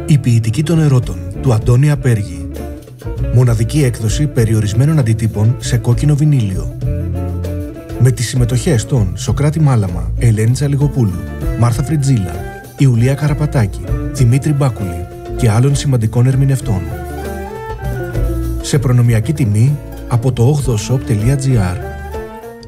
Η ποιητική των ερώτων του Αντώνη Απέργη. Μοναδική έκδοση περιορισμένων αντιτύπων σε κόκκινο βινίλιο. Με τις συμμετοχές των Σοκράτη Μάλαμα, Ελένη Τσαλιγοπούλου, Μάρθα Φριτζίλα, Ιουλία Καραπατάκη, Δημήτρη Μπάκουλη και άλλων σημαντικών ερμηνευτών. Σε προνομιακή τιμή από το 8shop.gr.